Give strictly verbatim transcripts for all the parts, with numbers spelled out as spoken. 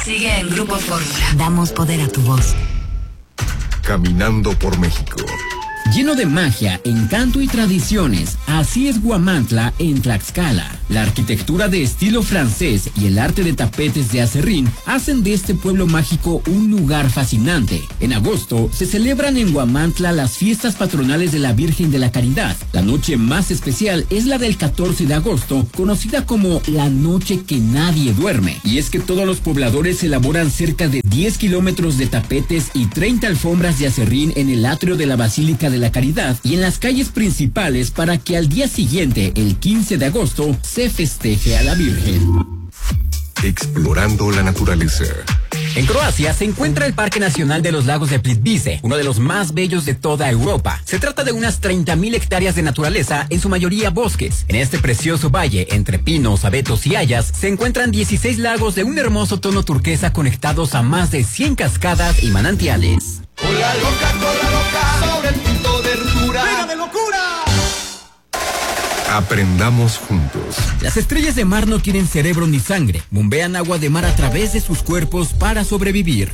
Sigue en Grupo Fórmula. Damos poder a tu voz. Caminando por México. Lleno de magia, encanto y tradiciones, así es Huamantla en Tlaxcala. La arquitectura de estilo francés y el arte de tapetes de acerrín hacen de este pueblo mágico un lugar fascinante. En agosto se celebran en Huamantla las fiestas patronales de la Virgen de la Caridad. La noche más especial es la del catorce de agosto, conocida como la noche que nadie duerme. Y es que todos los pobladores elaboran cerca de diez kilómetros de tapetes y treinta alfombras de acerrín en el atrio de la Basílica de la Caridad y en las calles principales para que al día siguiente, el quince de agosto, se festeje a la Virgen. Explorando la naturaleza. En Croacia se encuentra el Parque Nacional de los Lagos de Plitvice, uno de los más bellos de toda Europa. Se trata de unas treinta mil hectáreas de naturaleza, en su mayoría bosques. En este precioso valle, entre pinos, abetos y hayas, se encuentran dieciséis lagos de un hermoso tono turquesa conectados a más de cien cascadas y manantiales. Cola loca, cola loca, sobre el punto de ruptura. ¡Venga de locura! Aprendamos juntos. Las estrellas de mar no tienen cerebro ni sangre. Bombean agua de mar a través de sus cuerpos para sobrevivir.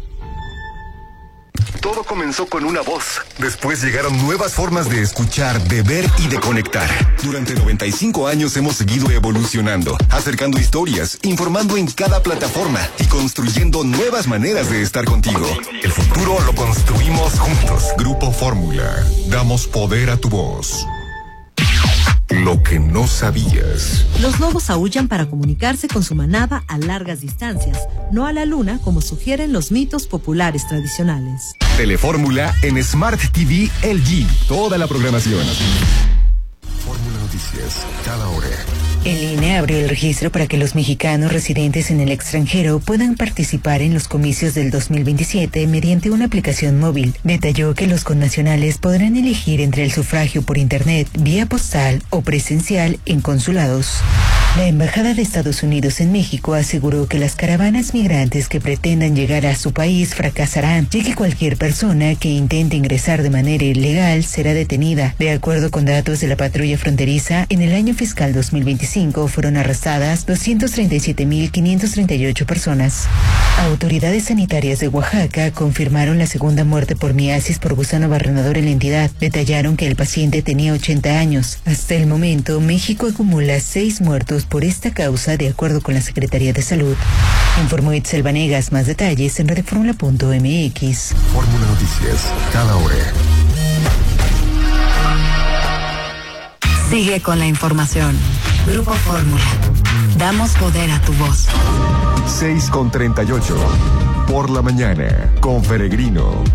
Todo comenzó con una voz. Después llegaron nuevas formas de escuchar, de ver y de conectar. Durante noventa y cinco años hemos seguido evolucionando, acercando historias, informando en cada plataforma y construyendo nuevas maneras de estar contigo. El futuro lo construimos juntos. Grupo Fórmula. Damos poder a tu voz. Lo que no sabías. Los lobos aúllan para comunicarse con su manada a largas distancias, no a la luna como sugieren los mitos populares tradicionales. Telefórmula en Smart T V L G. Toda la programación. Fórmula Noticias, cada hora. El I N E abrió el registro para que los mexicanos residentes en el extranjero puedan participar en los comicios del dos mil veintisiete mediante una aplicación móvil. Detalló que los connacionales podrán elegir entre el sufragio por internet, vía postal o presencial en consulados. La Embajada de Estados Unidos en México aseguró que las caravanas migrantes que pretendan llegar a su país fracasarán, ya que cualquier persona que intente ingresar de manera ilegal será detenida. De acuerdo con datos de la patrulla fronteriza, en el año fiscal dos mil veinticinco fueron arrestadas doscientas treinta y siete mil quinientas treinta y ocho personas. Autoridades sanitarias de Oaxaca confirmaron la segunda muerte por miasis por gusano barrenador en la entidad. Detallaron que el paciente tenía ochenta años. Hasta el momento, México acumula seis muertos por esta causa, de acuerdo con la Secretaría de Salud. Informó Itzel Vanegas. Más detalles en redefórmula punto m x. Fórmula Noticias, cada hora. Sigue con la información. Grupo Fórmula. Damos poder a tu voz. seis con treinta y ocho. Por la mañana, con Peregrino.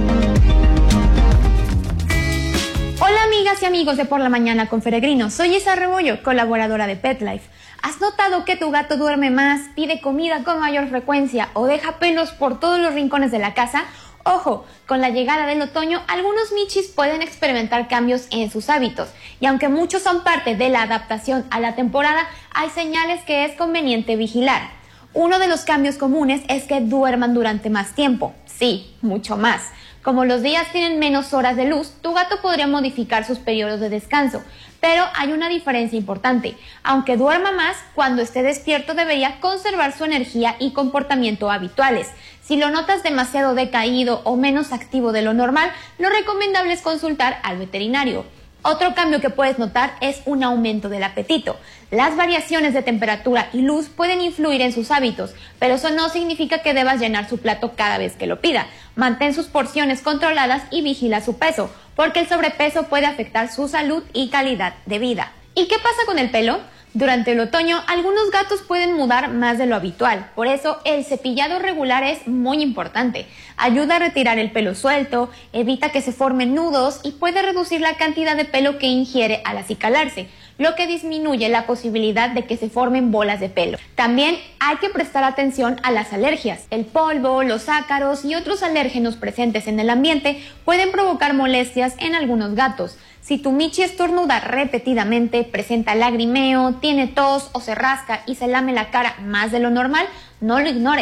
Hola amigas y amigos de Por la Mañana con Peregrino, soy Isa Rebollo, colaboradora de PetLife. ¿Has notado que tu gato duerme más, pide comida con mayor frecuencia o deja pelos por todos los rincones de la casa? Ojo, con la llegada del otoño, algunos michis pueden experimentar cambios en sus hábitos y aunque muchos son parte de la adaptación a la temporada, hay señales que es conveniente vigilar. Uno de los cambios comunes es que duerman durante más tiempo, sí, mucho más. Como los días tienen menos horas de luz, tu gato podría modificar sus periodos de descanso, pero hay una diferencia importante. Aunque duerma más, cuando esté despierto debería conservar su energía y comportamiento habituales. Si lo notas demasiado decaído o menos activo de lo normal, lo recomendable es consultar al veterinario. Otro cambio que puedes notar es un aumento del apetito. Las variaciones de temperatura y luz pueden influir en sus hábitos, pero eso no significa que debas llenar su plato cada vez que lo pida. Mantén sus porciones controladas y vigila su peso, porque el sobrepeso puede afectar su salud y calidad de vida. ¿Y qué pasa con el pelo? Durante el otoño, algunos gatos pueden mudar más de lo habitual, por eso el cepillado regular es muy importante. Ayuda a retirar el pelo suelto, evita que se formen nudos y puede reducir la cantidad de pelo que ingiere al acicalarse, lo que disminuye la posibilidad de que se formen bolas de pelo. También hay que prestar atención a las alergias. El polvo, los ácaros y otros alérgenos presentes en el ambiente pueden provocar molestias en algunos gatos. Si tu michi estornuda repetidamente, presenta lagrimeo, tiene tos o se rasca y se lame la cara más de lo normal, no lo ignores.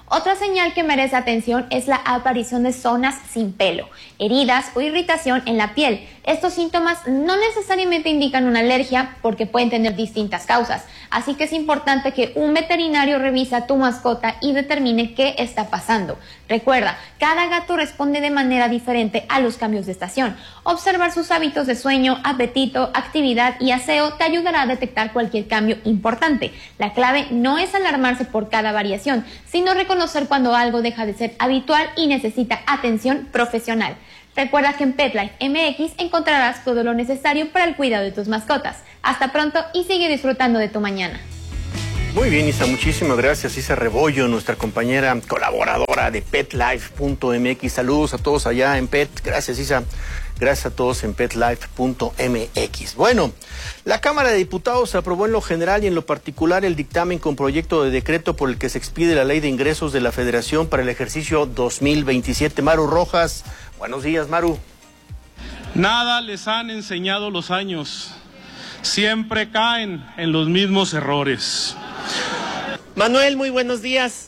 Otra señal que merece atención es la aparición de zonas sin pelo, heridas o irritación en la piel. Estos síntomas no necesariamente indican una alergia porque pueden tener distintas causas, así que es importante que un veterinario revise a tu mascota y determine qué está pasando. Recuerda, cada gato responde de manera diferente a los cambios de estación. Observar sus hábitos de sueño, apetito, actividad y aseo te ayudará a detectar cualquier cambio importante. La clave no es alarmarse por cada variación, sino reconocer cuando algo deja de ser habitual y necesita atención profesional. Recuerda que en PetLife M X encontrarás todo lo necesario para el cuidado de tus mascotas. Hasta pronto y sigue disfrutando de tu mañana. Muy bien, Isa, muchísimas gracias. Isa Rebollo, nuestra compañera colaboradora de PetLife punto M X. Saludos a todos allá en Pet. Gracias, Isa. Gracias a todos en PetLife punto M X. Bueno, la Cámara de Diputados aprobó en lo general y en lo particular el dictamen con proyecto de decreto por el que se expide la Ley de Ingresos de la Federación para el ejercicio dos mil veintisiete. Maru Rojas, buenos días, Maru. Nada les han enseñado los años. Siempre caen en los mismos errores. Manuel, muy buenos días.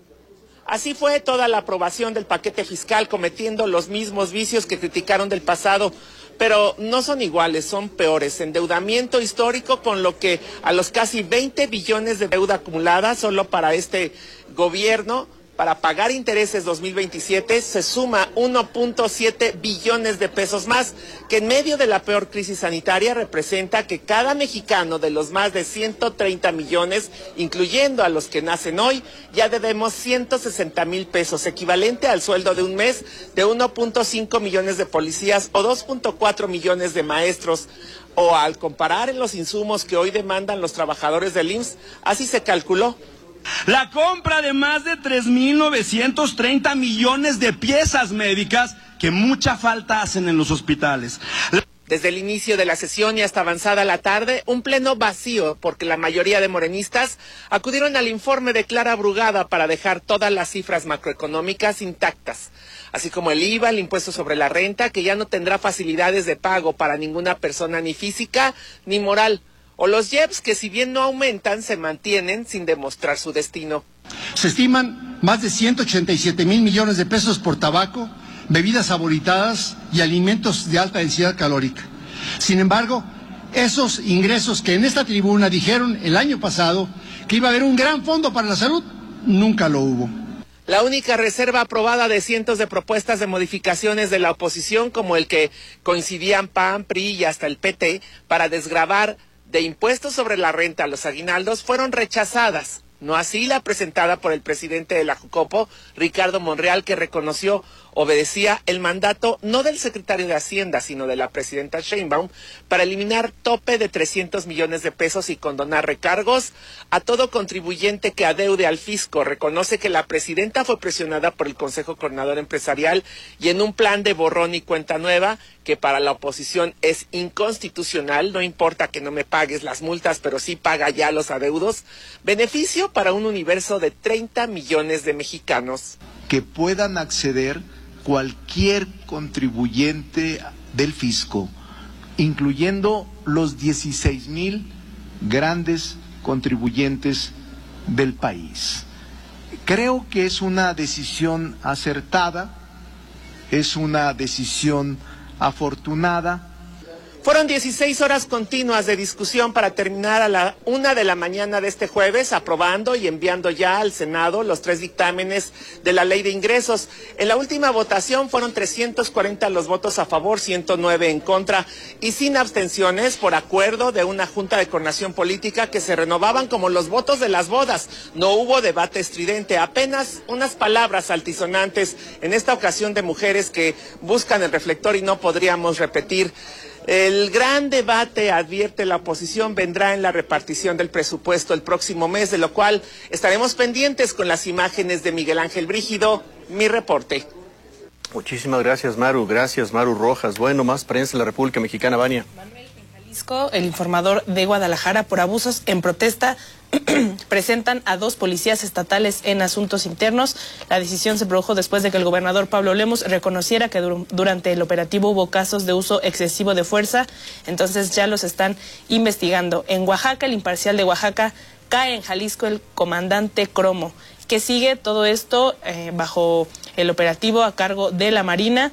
Así fue toda la aprobación del paquete fiscal, cometiendo los mismos vicios que criticaron del pasado, pero no son iguales, son peores. Endeudamiento histórico, con lo que a los casi veinte billones de deuda acumulada solo para este gobierno, para pagar intereses dos mil veintisiete, se suma uno punto siete billones de pesos más, que en medio de la peor crisis sanitaria representa que cada mexicano de los más de ciento treinta millones, incluyendo a los que nacen hoy, ya debemos ciento sesenta mil pesos, equivalente al sueldo de un mes de uno punto cinco millones de policías o dos punto cuatro millones de maestros. O al comparar en los insumos que hoy demandan los trabajadores del I M S S, así se calculó. La compra de más de tres mil novecientos treinta millones de piezas médicas que mucha falta hacen en los hospitales. Desde el inicio de la sesión y hasta avanzada la tarde, un pleno vacío, porque la mayoría de morenistas acudieron al informe de Clara Brugada para dejar todas las cifras macroeconómicas intactas, así como el I V A, el impuesto sobre la renta, que ya no tendrá facilidades de pago para ninguna persona ni física ni moral, o los I E P S, que si bien no aumentan, se mantienen sin demostrar su destino. Se estiman más de ciento ochenta y siete mil millones de pesos por tabaco, bebidas saboritadas y alimentos de alta densidad calórica. Sin embargo, esos ingresos que en esta tribuna dijeron el año pasado que iba a haber un gran fondo para la salud, nunca lo hubo. La única reserva aprobada de cientos de propuestas de modificaciones de la oposición, como el que coincidían P A N, P R I y hasta el P T, para desgravar de impuestos sobre la renta a los aguinaldos, fueron rechazadas. No así la presentada por el presidente de la Jucopo, Ricardo Monreal, que reconoció obedecía el mandato no del secretario de Hacienda, sino de la presidenta Sheinbaum, para eliminar tope de trescientos millones de pesos y condonar recargos a todo contribuyente que adeude al fisco. Reconoce que la presidenta fue presionada por el Consejo Coordinador Empresarial y en un plan de borrón y cuenta nueva, que para la oposición es inconstitucional, no importa que no me pagues las multas, pero sí paga ya los adeudos, beneficio para un universo de treinta millones de mexicanos. Que puedan acceder cualquier contribuyente del fisco, incluyendo los dieciséis mil grandes contribuyentes del país. Creo que es una decisión acertada, es una decisión afortunada. Fueron dieciséis horas continuas de discusión para terminar a la una de la mañana de este jueves, aprobando y enviando ya al Senado los tres dictámenes de la Ley de Ingresos. En la última votación fueron trescientos cuarenta los votos a favor, ciento nueve en contra y sin abstenciones, por acuerdo de una Junta de Coordinación Política que se renovaban como los votos de las bodas. No hubo debate estridente, apenas unas palabras altisonantes, en esta ocasión de mujeres que buscan el reflector y no podríamos repetir. El gran debate, advierte la oposición, vendrá en la repartición del presupuesto el próximo mes, de lo cual estaremos pendientes con las imágenes de Miguel Ángel Brígido. Mi reporte. Muchísimas gracias, Maru. Gracias, Maru Rojas. Bueno, más prensa en la República Mexicana, Vania. El informador de Guadalajara por abusos en protesta presentan a dos policías estatales en asuntos internos. La decisión se produjo después de que el gobernador Pablo Lemos reconociera que dur durante el operativo hubo casos de uso excesivo de fuerza, entonces ya los están investigando. En Oaxaca, el imparcial de Oaxaca, cae en Jalisco el comandante Cromo, ¿Qué sigue? Todo esto eh, bajo el operativo a cargo de la Marina.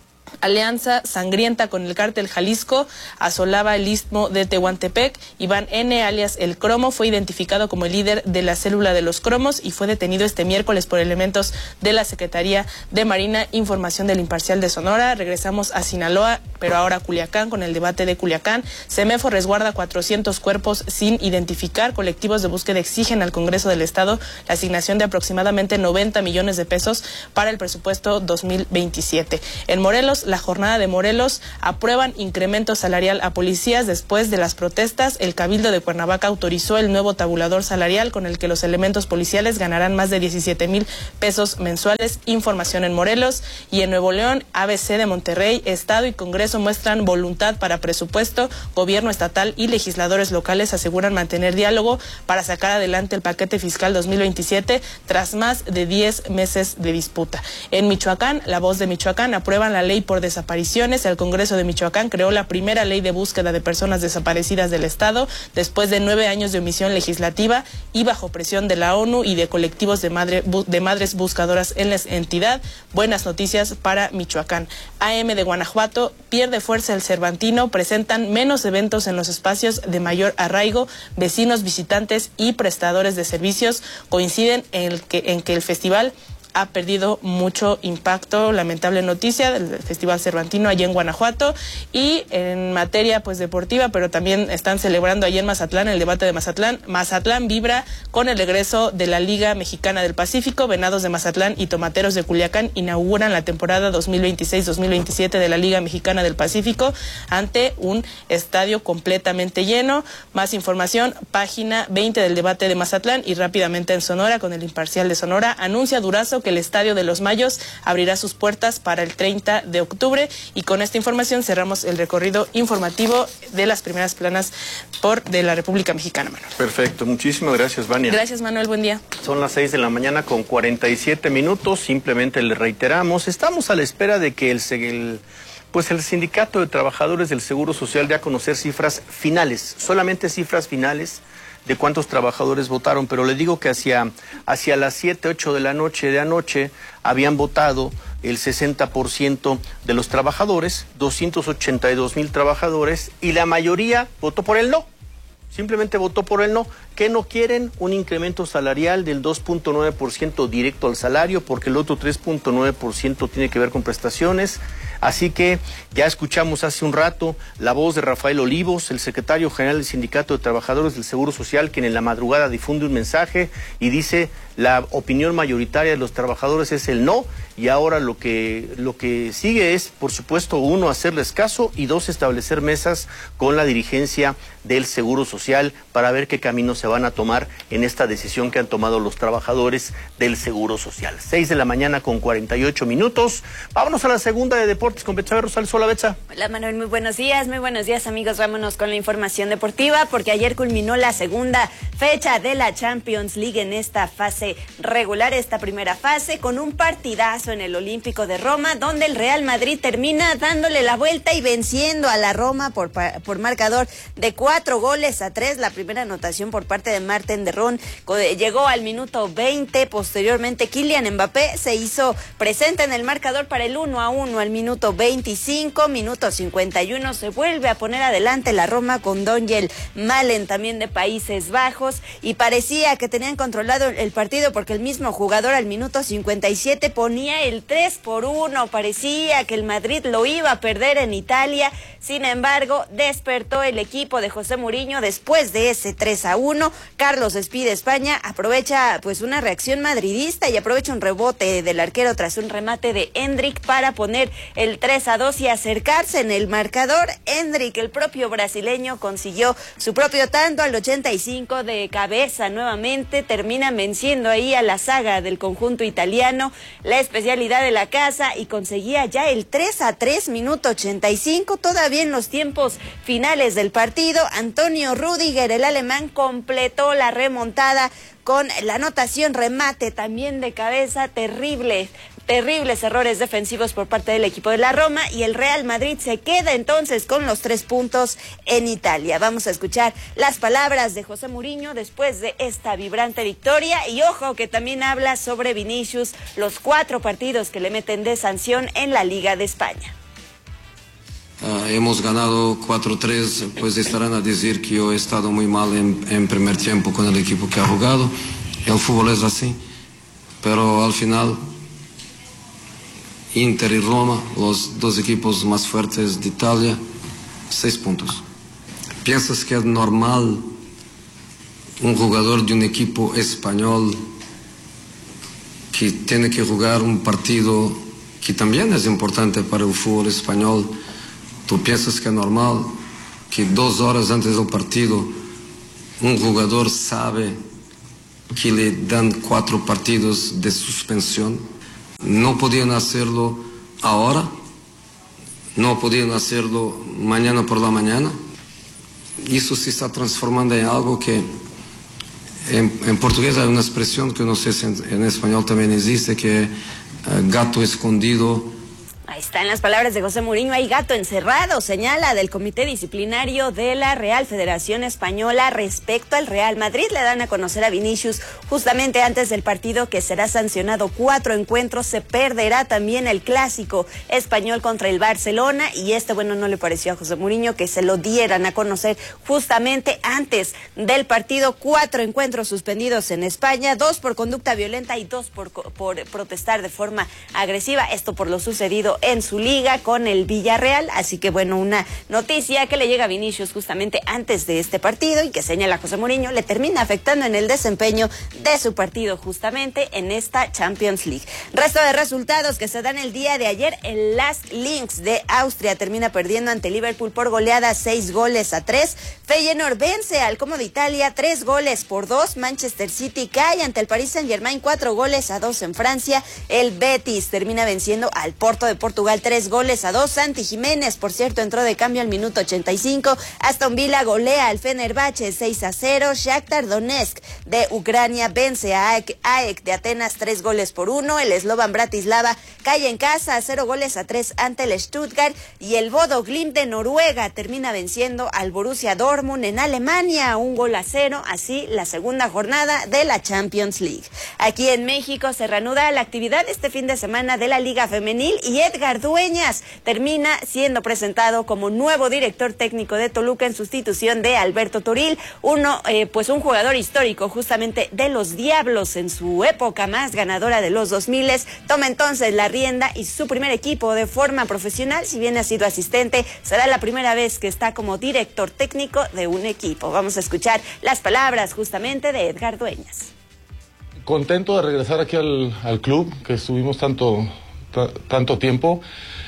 Alianza sangrienta con el cártel Jalisco asolaba el istmo de Tehuantepec. Iván N., alias El Cromo, fue identificado como el líder de la célula de los cromos y fue detenido este miércoles por elementos de la Secretaría de Marina. Información del Imparcial de Sonora. Regresamos a Sinaloa, pero ahora a Culiacán, con el debate de Culiacán. Semefo resguarda cuatrocientos cuerpos sin identificar. Colectivos de búsqueda exigen al Congreso del Estado la asignación de aproximadamente noventa millones de pesos para el presupuesto dos mil veintisiete. En Morelos, la jornada de Morelos, aprueban incremento salarial a policías después de las protestas. El Cabildo de Cuernavaca autorizó el nuevo tabulador salarial con el que los elementos policiales ganarán más de diecisiete mil pesos mensuales. Información en Morelos. Y en Nuevo León, A B C de Monterrey, Estado y Congreso muestran voluntad para presupuesto. Gobierno estatal y legisladores locales aseguran mantener diálogo para sacar adelante el paquete fiscal dos mil veintisiete tras más de diez meses de disputa. En Michoacán, La Voz de Michoacán, aprueban la ley por desapariciones. El Congreso de Michoacán creó la primera ley de búsqueda de personas desaparecidas del Estado después de nueve años de omisión legislativa y bajo presión de la ONU y de colectivos de, madre, de madres buscadoras en la entidad. Buenas noticias para Michoacán. A M de Guanajuato, pierde fuerza el Cervantino, presentan menos eventos en los espacios de mayor arraigo. Vecinos, visitantes y prestadores de servicios coinciden en, el que, en que el festival ha perdido mucho impacto. Lamentable noticia del Festival Cervantino allí en Guanajuato. Y en materia pues deportiva, pero también están celebrando allí en Mazatlán el debate de Mazatlán. Mazatlán vibra con el regreso de la Liga Mexicana del Pacífico. Venados de Mazatlán y Tomateros de Culiacán inauguran la temporada dos mil veintiséis dos mil veintisiete de la Liga Mexicana del Pacífico ante un estadio completamente lleno. Más información, página veinte del debate de Mazatlán. Y rápidamente en Sonora, con el Imparcial de Sonora, anuncia Durazo que el Estadio de los Mayos abrirá sus puertas para el treinta de octubre. Y con esta información cerramos el recorrido informativo de las primeras planas por de la República Mexicana, Manuel. Perfecto, muchísimas gracias, Vania. Gracias, Manuel, buen día. Son las seis de la mañana con cuarenta y siete minutos, simplemente le reiteramos, estamos a la espera de que el, el pues el Sindicato de Trabajadores del Seguro Social dé a conocer cifras finales, solamente cifras finales de cuántos trabajadores votaron, pero le digo que hacia, hacia las siete, ocho de la noche de anoche habían votado el sesenta por ciento de los trabajadores, doscientos ochenta y dos mil trabajadores, y la mayoría votó por el no. Simplemente votó por el no. ¿Qué no quieren? Un incremento salarial del dos punto nueve por ciento directo al salario, porque el otro tres punto nueve por ciento tiene que ver con prestaciones. Así que ya escuchamos hace un rato la voz de Rafael Olivos, el secretario general del Sindicato de Trabajadores del Seguro Social, quien en la madrugada difunde un mensaje y dice la opinión mayoritaria de los trabajadores es el no, y ahora lo que, lo que sigue es, por supuesto, uno, hacerles caso, y dos, establecer mesas con la dirigencia del Seguro Social para ver qué caminos se van a tomar en esta decisión que han tomado los trabajadores del Seguro Social. Seis de la mañana con cuarenta y ocho minutos. Vámonos a la segunda de deportes con Betsabe Rosales. Hola, Betsa. Hola, Manuel, muy buenos días, muy buenos días, amigos. Vámonos con la información deportiva, porque ayer culminó la segunda fecha de la Champions League en esta fase regular, esta primera fase, con un partidazo en el Olímpico de Roma, donde el Real Madrid termina dándole la vuelta y venciendo a la Roma por, por marcador de cuatro goles a tres. La primera anotación por parte de Marten de Roon llegó al minuto veinte. Posteriormente, Kylian Mbappé se hizo presente en el marcador para el uno a uno al minuto veinticinco. Minuto cincuenta y uno se vuelve a poner adelante la Roma con Daniel Malen, también de Países Bajos, y parecía que tenían controlado el partido porque el mismo jugador al minuto cincuenta y siete ponía el tres por uno. Parecía que el Madrid lo iba a perder en Italia. Sin embargo, despertó el equipo de José Mourinho después de ese tres a uno. Carlos Espí España aprovecha pues una reacción madridista y aprovecha un rebote del arquero tras un remate de Endrick para poner el tres a dos y acercarse en el marcador. Endrick, el propio brasileño, consiguió su propio tanto al ochenta y cinco de cabeza nuevamente. Termina venciendo ahí a la saga del conjunto italiano, la especialidad de la casa, y conseguía ya el tres a tres, minuto ochenta y cinco. Todavía en los tiempos finales del partido, Antonio Rüdiger, el alemán, completó la remontada con la anotación, remate también de cabeza, terrible terribles errores defensivos por parte del equipo de la Roma y el Real Madrid se queda entonces con los tres puntos en Italia. Vamos a escuchar las palabras de José Mourinho después de esta vibrante victoria y ojo que también habla sobre Vinicius, los cuatro partidos que le meten de sanción en la Liga de España. Uh, hemos ganado cuatro tres, pues estarán a decir que yo he estado muy mal en, en primer tiempo con el equipo que ha jugado. El fútbol es así, pero al final Inter y Roma, los dos equipos más fuertes de Italia, seis puntos. ¿Piensas que es normal un jugador de un equipo español que tiene que jugar un partido que también es importante para el fútbol español? ¿Tú piensas que es normal que dos horas antes del partido un jugador sabe que le dan cuatro partidos de suspensión? No podían hacerlo ahora, no podían hacerlo mañana por la mañana. Eso se está transformando en algo que en, en portugués hay una expresión que no sé si en, en español también existe, que es uh, gato escondido. Ahí están las palabras de José Mourinho, hay gato encerrado, señala del Comité Disciplinario de la Real Federación Española respecto al Real Madrid. Le dan a conocer a Vinicius justamente antes del partido que será sancionado cuatro encuentros, se perderá también el clásico español contra el Barcelona y este, bueno, no le pareció a José Mourinho que se lo dieran a conocer justamente antes del partido. Cuatro encuentros suspendidos en España, dos por conducta violenta y dos por, por protestar de forma agresiva, esto por lo sucedido en su liga con el Villarreal, así que bueno, una noticia que le llega a Vinicius justamente antes de este partido y que señala José Mourinho le termina afectando en el desempeño de su partido justamente en esta Champions League. Resto de resultados que se dan el día de ayer, el Last Links de Austria termina perdiendo ante Liverpool por goleada seis goles a tres, Feyenoord vence al Como de Italia tres goles por dos, Manchester City cae ante el Paris Saint Germain cuatro goles a dos en Francia, el Betis termina venciendo al Porto de Portugal tres goles a dos. Santi Jiménez, por cierto, entró de cambio al minuto ochenta y cinco. Aston Villa golea al Fenerbahce seis a cero. Shakhtar Donetsk de Ucrania vence a A E K de Atenas tres goles por uno. El Slovan Bratislava cae en casa a cero goles a tres ante el Stuttgart. Y el Bodo Glimt de Noruega termina venciendo al Borussia Dortmund en Alemania un gol a cero. Así la segunda jornada de la Champions League. Aquí en México se reanuda la actividad este fin de semana de la Liga Femenil y Edgar Dueñas termina siendo presentado como nuevo director técnico de Toluca en sustitución de Alberto Toril, uno, eh, pues un jugador histórico justamente de los Diablos en su época más ganadora de los dos mil, toma entonces la rienda y su primer equipo de forma profesional, si bien ha sido asistente, será la primera vez que está como director técnico de un equipo. Vamos a escuchar las palabras justamente de Edgar Dueñas. Contento de regresar aquí al, al club, que estuvimos tanto... tanto tiempo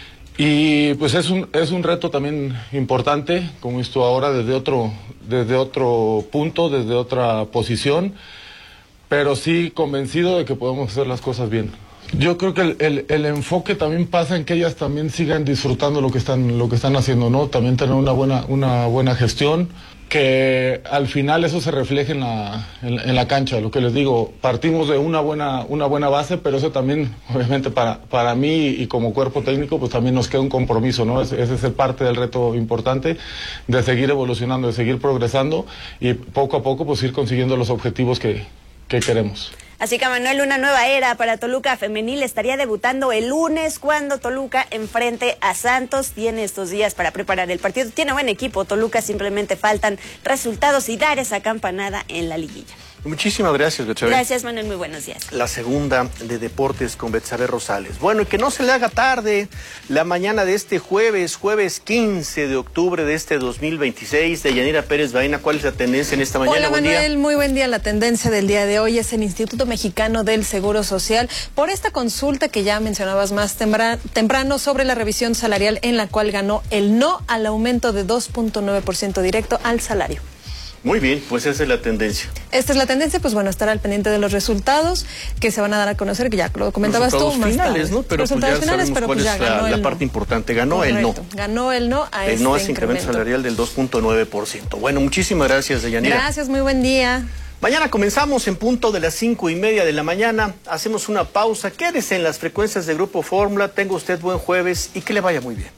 y pues es un es un reto también importante, como esto ahora desde otro desde otro punto, desde otra posición, pero sí convencido de que podemos hacer las cosas bien. Yo creo que el, el, el enfoque también pasa en que ellas también sigan disfrutando lo que están lo que están haciendo, ¿no? También tener una buena una buena gestión, que al final eso se refleje en la, en, en la cancha. Lo que les digo, partimos de una buena, una buena base, pero eso también, obviamente, para, para mí y como cuerpo técnico, pues también nos queda un compromiso, ¿no? Ese, ese es parte del reto importante, de seguir evolucionando, de seguir progresando y poco a poco, pues ir consiguiendo los objetivos que, que queremos. Así que, Manuel, una nueva era para Toluca Femenil estaría debutando el lunes cuando Toluca enfrente a Santos. Tiene estos días para preparar el partido. Tiene buen equipo Toluca, simplemente faltan resultados y dar esa campanada en la liguilla. Muchísimas gracias, Betsabe. Gracias, Manuel, muy buenos días. La segunda de Deportes con Betsabe Rosales. Bueno, y que no se le haga tarde la mañana de este jueves, jueves quince de octubre de este dos mil veintiséis. De Yanira Pérez Baena, ¿cuál es la tendencia en esta mañana? Hola, buen Manuel, día. Muy buen día. La tendencia del día de hoy es el Instituto Mexicano del Seguro Social por esta consulta que ya mencionabas más temprano sobre la revisión salarial, en la cual ganó el no al aumento de dos punto nueve por ciento directo al salario. Muy bien, pues esa es la tendencia. Esta es la tendencia, pues bueno, estar al pendiente de los resultados que se van a dar a conocer, que ya lo comentabas tú más finales, tarde. ¿no? Pero resultados pues ya finales, pero cuál pues ya es ganó la, el la no. parte importante, ganó Correcto. el no. Ganó el no a el este no es incremento incremento salarial del dos punto nueve por ciento. Bueno, muchísimas gracias, Deyanira. Gracias, muy buen día. Mañana comenzamos en punto de las cinco y media de la mañana. Hacemos una pausa. Quédese en las frecuencias de Grupo Fórmula. Tenga usted buen jueves y que le vaya muy bien.